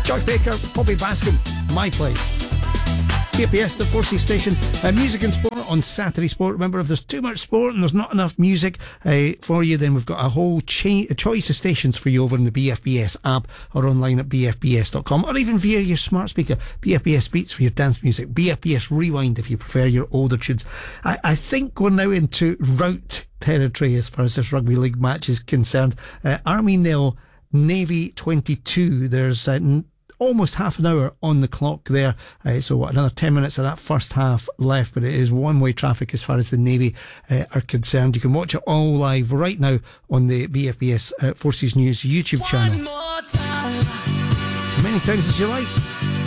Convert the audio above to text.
Joyce Baker, Bobby Bascombe, My Place. KPS, the Forces station. Music and sport on Saturday Sport. Remember, if there's too much sport and there's not enough music for you, then we've got a whole choice of stations for you over in the BFBS app or online at bfbs.com, or even via your smart speaker. BFBS Beats for your dance music. BFBS Rewind if you prefer your older tunes. I think we're now into rout territory as far as this rugby league match is concerned. Army 0, Navy 22. There's almost half an hour on the clock there, so another 10 minutes of that first half left, but it is one-way traffic as far as the Navy are concerned. You can watch it all live right now on the BFBS Forces News YouTube channel. Many times as you like.